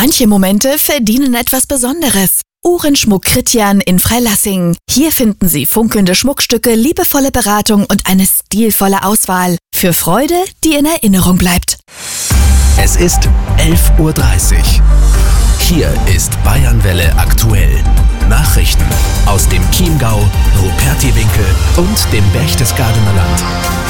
Manche Momente verdienen etwas Besonderes. Uhrenschmuck Christian in Freilassing. Hier finden Sie funkelnde Schmuckstücke, liebevolle Beratung und eine stilvolle Auswahl. Für Freude, die in Erinnerung bleibt. Es ist 11:30 Uhr. Hier ist Bayernwelle aktuell. Nachrichten aus dem Chiemgau, Rupertiwinkel und dem Berchtesgadener Land.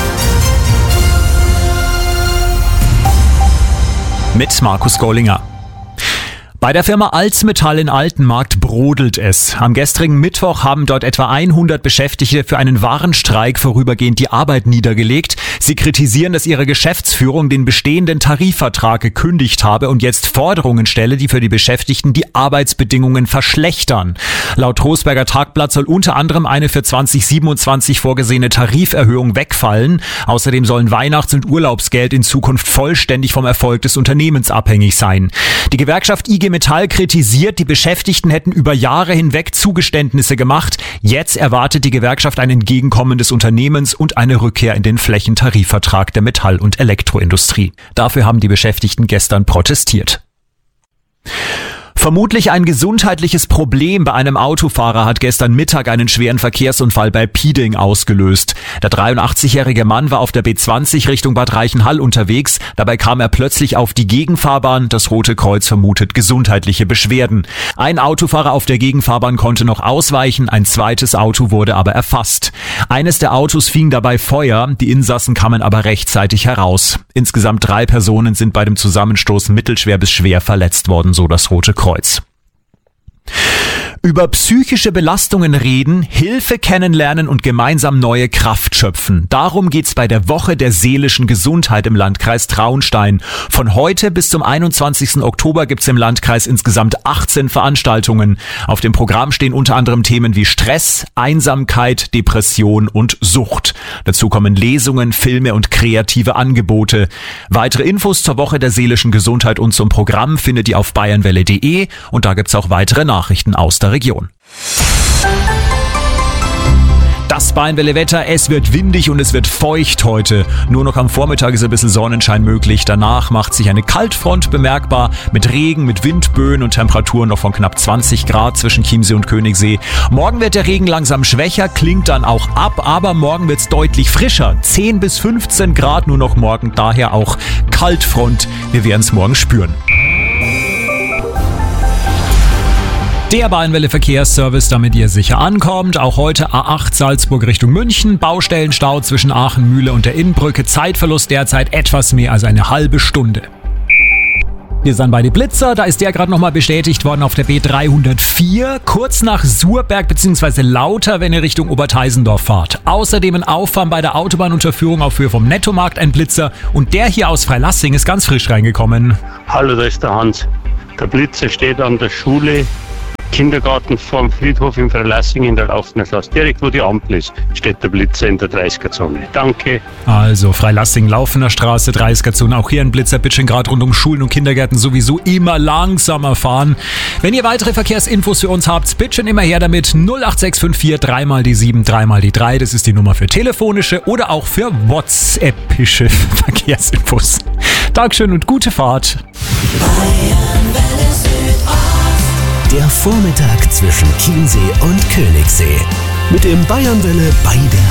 Mit Markus Gollinger. Bei der Firma Alzmetall in Altenmarkt brodelt es. Am gestrigen Mittwoch haben dort etwa 100 Beschäftigte für einen Warnstreik vorübergehend die Arbeit niedergelegt. Sie kritisieren, dass ihre Geschäftsführung den bestehenden Tarifvertrag gekündigt habe und jetzt Forderungen stelle, die für die Beschäftigten die Arbeitsbedingungen verschlechtern. Laut Trostberger Tagblatt soll unter anderem eine für 2027 vorgesehene Tariferhöhung wegfallen. Außerdem sollen Weihnachts- und Urlaubsgeld in Zukunft vollständig vom Erfolg des Unternehmens abhängig sein. Die Gewerkschaft IG Metall kritisiert, die Beschäftigten hätten über Jahre hinweg Zugeständnisse gemacht. Jetzt erwartet die Gewerkschaft ein Entgegenkommen des Unternehmens und eine Rückkehr in den Flächentarifvertrag der Metall- und Elektroindustrie. Dafür haben die Beschäftigten gestern protestiert. Vermutlich ein gesundheitliches Problem bei einem Autofahrer hat gestern Mittag einen schweren Verkehrsunfall bei Pieding ausgelöst. Der 83-jährige Mann war auf der B20 Richtung Bad Reichenhall unterwegs. Dabei kam er plötzlich auf die Gegenfahrbahn. Das Rote Kreuz vermutet gesundheitliche Beschwerden. Ein Autofahrer auf der Gegenfahrbahn konnte noch ausweichen, ein zweites Auto wurde aber erfasst. Eines der Autos fing dabei Feuer, die Insassen kamen aber rechtzeitig heraus. Insgesamt 3 Personen sind bei dem Zusammenstoß mittelschwer bis schwer verletzt worden, so das Rote Kreuz. Über psychische Belastungen reden, Hilfe kennenlernen und gemeinsam neue Kraft schöpfen. Darum geht's bei der Woche der seelischen Gesundheit im Landkreis Traunstein. Von heute bis zum 21. Oktober gibt's im Landkreis insgesamt 18 Veranstaltungen. Auf dem Programm stehen unter anderem Themen wie Stress, Einsamkeit, Depression und Sucht. Dazu kommen Lesungen, Filme und kreative Angebote. Weitere Infos zur Woche der seelischen Gesundheit und zum Programm findet ihr auf bayernwelle.de und da gibt's auch weitere Nachrichten aus der Region. Das Bayernwelle-Wetter, es wird windig und es wird feucht heute. Nur noch am Vormittag ist ein bisschen Sonnenschein möglich. Danach macht sich eine Kaltfront bemerkbar mit Regen, mit Windböen und Temperaturen noch von knapp 20 Grad zwischen Chiemsee und Königssee. Morgen wird der Regen langsam schwächer, klingt dann auch ab, aber morgen wird es deutlich frischer. 10 bis 15 Grad nur noch morgen, daher auch Kaltfront. Wir werden es morgen spüren. Der Bayernwelle Verkehrsservice, damit ihr sicher ankommt. Auch heute A8 Salzburg Richtung München. Baustellenstau zwischen Aachen, Mühle und der Innbrücke. Zeitverlust derzeit etwas mehr als eine halbe Stunde. Wir sind bei die Blitzer, da ist der gerade nochmal bestätigt worden auf der B304, kurz nach Surberg bzw. Lauter, wenn ihr Richtung Oberteisendorf fahrt. Außerdem ein Auffahren bei der Autobahnunterführung auf Höhe vom Nettomarkt, ein Blitzer, und der hier aus Freilassing ist ganz frisch reingekommen. Hallo, da ist der Hans. Der Blitzer steht an der Schule, Kindergarten vorm Friedhof in Freilassing in der Laufener Straße. Direkt wo die Ampel ist, steht der Blitzer in der 30er-Zone. Danke. Also Freilassing, Laufener Straße, 30er-Zone. Auch hier ein Blitzer, bitte schön, gerade rund um Schulen und Kindergärten sowieso immer langsamer fahren. Wenn ihr weitere Verkehrsinfos für uns habt, bitte schön immer her damit. 08654 3 mal die 7, 3 mal die 3. Das ist die Nummer für telefonische oder auch für WhatsAppische Verkehrsinfos. Dankeschön und gute Fahrt. Der Vormittag zwischen Chiemsee und Königssee. Mit dem Bayernwelle bei der